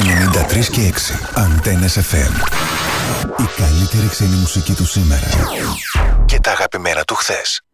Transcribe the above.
93 και 6. Αντένες FM. Η καλύτερη ξένη μουσική του σήμερα και τα αγαπημένα του χθες.